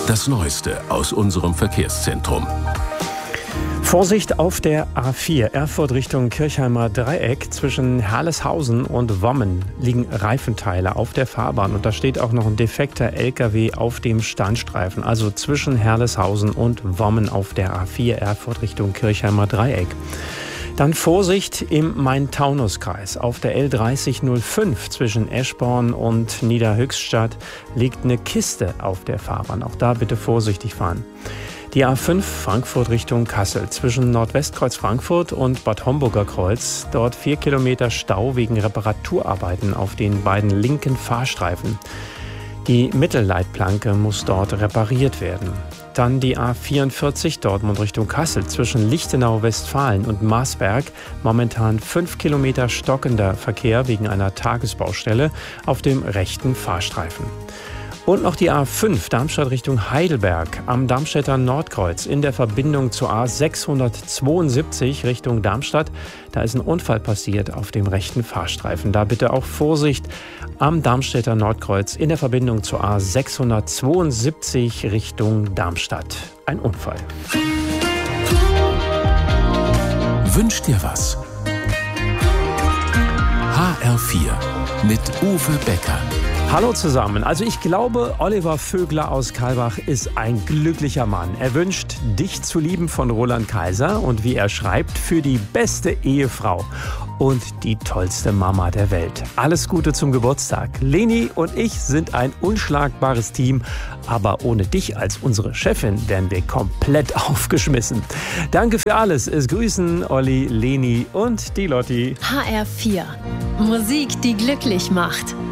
Das Neueste aus unserem Verkehrszentrum. Vorsicht auf der A4 Erfurt Richtung Kirchheimer Dreieck. Zwischen Herleshausen und Wommen liegen Reifenteile auf der Fahrbahn. Und da steht auch noch ein defekter LKW auf dem Standstreifen. Also zwischen Herleshausen und Wommen auf der A4 Erfurt Richtung Kirchheimer Dreieck. Dann Vorsicht im Main-Taunus-Kreis. Auf der L3005 zwischen Eschborn und Niederhöchstadt liegt eine Kiste auf der Fahrbahn. Auch da bitte vorsichtig fahren. Die A5 Frankfurt Richtung Kassel zwischen Nordwestkreuz Frankfurt und Bad Homburger Kreuz. Dort 4 Kilometer Stau wegen Reparaturarbeiten auf den beiden linken Fahrstreifen. Die Mittelleitplanke muss dort repariert werden. Dann die A44 Dortmund Richtung Kassel zwischen Lichtenau, Westfalen und Marsberg. Momentan 5 Kilometer stockender Verkehr wegen einer Tagesbaustelle auf dem rechten Fahrstreifen. Und noch die A5 Darmstadt Richtung Heidelberg am Darmstädter Nordkreuz in der Verbindung zur A672 Richtung Darmstadt. Da ist ein Unfall passiert auf dem rechten Fahrstreifen. Da bitte auch Vorsicht am Darmstädter Nordkreuz in der Verbindung zur A672 Richtung Darmstadt. Ein Unfall. Wünsch dir was? HR4 mit Uwe Becker. Hallo zusammen. Also ich glaube, Oliver Vögler aus Kalbach ist ein glücklicher Mann. Er wünscht Dich zu lieben von Roland Kaiser und wie er schreibt, für die beste Ehefrau und die tollste Mama der Welt. Alles Gute zum Geburtstag. Leni und ich sind ein unschlagbares Team, aber ohne dich als unsere Chefin wären wir komplett aufgeschmissen. Danke für alles. Es grüßen Olli, Leni und die Lotti. HR4. Musik, die glücklich macht.